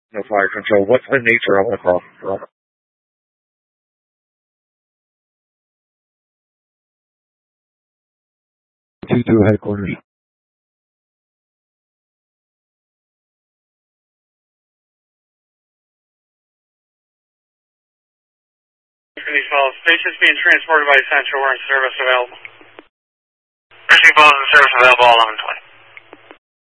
No fire control. What's the nature of the call? 2-2 headquarters. These Falls, patients being transported by Essential. We're in service available. Nursing Falls in service available, 1120.